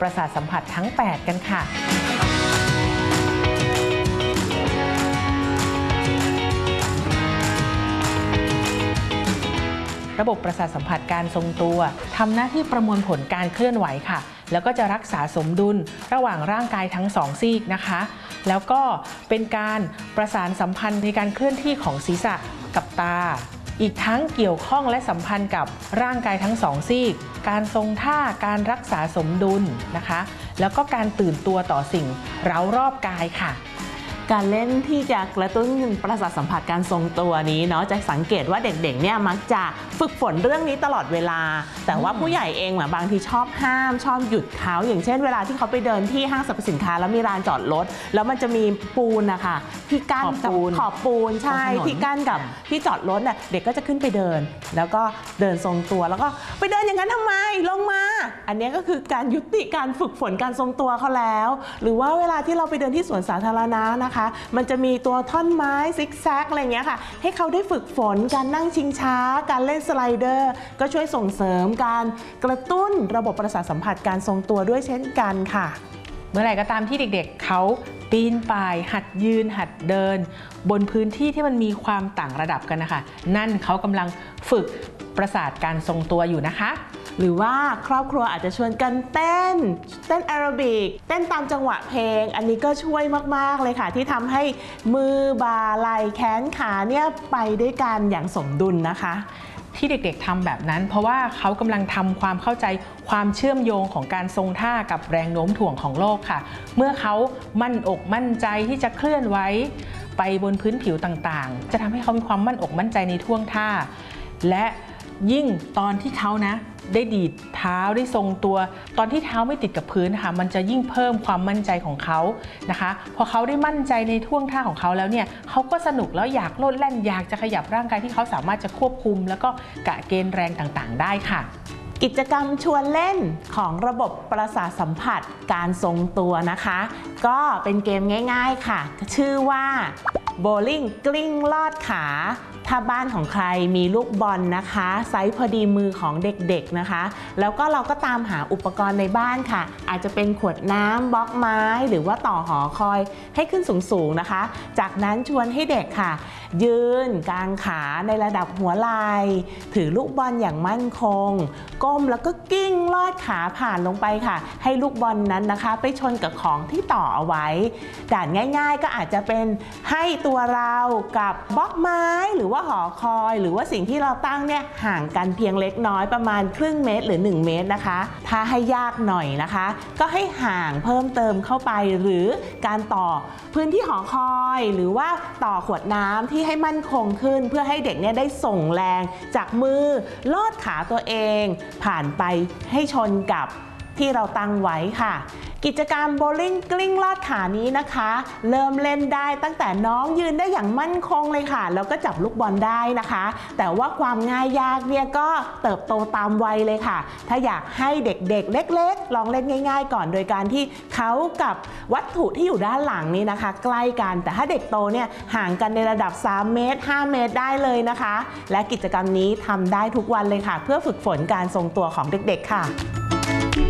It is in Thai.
ประสาทสัมผัสทั้ง 8 กันค่ะระบบประสาทสัมผัสการทรงตัวทำหน้าที่ประมวลผลการเคลื่อนไหวค่ะแล้วก็จะรักษาสมดุลระหว่างร่างกายทั้ง2 ซีกนะคะแล้วก็เป็นการประสานสัมพันธ์ในการเคลื่อนที่ของศีรษะกับตาอีกทั้งเกี่ยวข้องและสัมพันธ์กับร่างกายทั้ง2 ซีกการทรงท่าการรักษาสมดุลนะคะแล้วก็การตื่นตัวต่อสิ่งเร้ารอบกายค่ะการเล่นที่จะกระตุ้นประสาทสัมผัสการทรงตัวนี้เนาะจะสังเกตว่าเด็กๆเนี่ยมักจะฝึกฝนเรื่องนี้ตลอดเวลาแต่ว่าผู้ใหญ่เองบางทีชอบห้ามชอบหยุดเขาอย่างเช่นเวลาที่เขาไปเดินที่ห้างสรรพสินค้าแล้วมีลานจอดรถแล้วมันจะมีปูนนะคะที่กั้นกับขอบปูนใช่ที่กั้นกับที่จอดรถเนี่ยเด็กก็จะขึ้นไปเดินแล้วก็เดินทรงตัวแล้วก็ไปเดินอย่างนั้นทำไมลงมาอันนี้ก็คือการยุติการฝึกฝนการทรงตัวเขาแล้วหรือว่าเวลาที่เราไปเดินที่สวนสาธารณะนะคะมันจะมีตัวท่อนไม้ซิกแซกอะไรเงี้ยค่ะให้เขาได้ฝึกฝนการนั่งชิงช้าการเล่นสไลเดอร์ก็ช่วยส่งเสริมการกระตุ้นระบบประสาทสัมผัสการทรงตัวด้วยเช่นกันค่ะเมื่อไหร่ก็ตามที่เด็กๆเขาปีนป่ายหัดยืนหัดเดินบนพื้นที่ที่มันมีความต่างระดับกันนะคะนั่นเขากำลังฝึกประสาทการทรงตัวอยู่นะคะหรือว่าครอบครัวอาจจะชวนกันเต้นแอโรบิกเต้นตามจังหวะเพลงอันนี้ก็ช่วยมากๆเลยค่ะที่ทำให้มือบ่าไหล่แขนขาเนี่ยไปด้วยกันอย่างสมดุลนะคะที่เด็กๆทำแบบนั้นเพราะว่าเขากำลังทำความเข้าใจความเชื่อมโยงของการทรงท่ากับแรงโน้มถ่วงของโลกค่ะเมื่อเขามั่นอกมั่นใจที่จะเคลื่อนไหวไปบนพื้นผิวต่างๆจะทำให้เขามีความมั่นอกมั่นใจในท่วงท่าและยิ่งตอนที่เขานะได้ดีดเท้าได้ทรงตัวตอนที่เท้าไม่ติดกับพื้นค่ะมันจะยิ่งเพิ่มความมั่นใจของเขานะคะพอเขาได้มั่นใจในท่วงท่าของเขาแล้วเนี่ยเขาก็สนุกแล้วอยากโลดแล่นอยากจะขยับร่างกายที่เขาสามารถจะควบคุมแล้วก็กะเกณฑ์แรงต่างๆได้ค่ะกิจกรรมชวนเล่นของระบบประสาทสัมผัสการทรงตัวนะคะก็เป็นเกมง่ายๆค่ะชื่อว่าโบลิ่งกลิ้งลอดขาถ้าบ้านของใครมีลูกบอลนะคะไซส์พอดีมือของเด็กๆนะคะแล้วก็เราก็ตามหาอุปกรณ์ในบ้านค่ะอาจจะเป็นขวดน้ำบล็อกไม้หรือว่าต่อหอคอยให้ขึ้นสูงๆนะคะจากนั้นชวนให้เด็กค่ะยืนกางขาในระดับหัวไหล่ถือลูกบอลอย่างมั่นคงก้มแล้วก็กิ้งลอดขาผ่านลงไปค่ะให้ลูกบอลนั้นนะคะไปชนกับของที่ต่อเอาไว้ด่านง่ายๆก็อาจจะเป็นให้ตัวเรากับบล็อกไม้หรือว่าหอคอยหรือว่าสิ่งที่เราตั้งเนี่ยห่างกันเพียงเล็กน้อยประมาณครึ่งเมตรหรือ1 เมตรนะคะถ้าให้ยากหน่อยนะคะก็ให้ห่างเพิ่มเติมเข้าไปหรือการต่อพื้นที่หอคอยหรือว่าต่อขวดน้ำที่ให้มั่นคงขึ้นเพื่อให้เด็กเนี่ยได้ส่งแรงจากมือลอดขาตัวเองผ่านไปให้ชนกับที่เราตั้งไว้ค่ะกิจกรรมโบลิ่งกลิ้งลอดขานี้นะคะเริ่มเล่นได้ตั้งแต่น้องยืนได้อย่างมั่นคงเลยค่ะแล้วก็จับลูกบอลได้นะคะแต่ว่าความง่ายยากเนี่ยก็เติบโตตามวัยเลยค่ะถ้าอยากให้เด็กๆเล็กๆลองเล่นง่ายๆก่อนโดยการที่เขากับวัตถุที่อยู่ด้านหลังนี้นะคะใกล้กันแต่ถ้าเด็กโตเนี่ยห่างกันในระดับ3 เมตร 5 เมตรได้เลยนะคะและกิจกรรมนี้ทำได้ทุกวันเลยค่ะเพื่อฝึกฝนการทรงตัวของเด็กๆค่ะ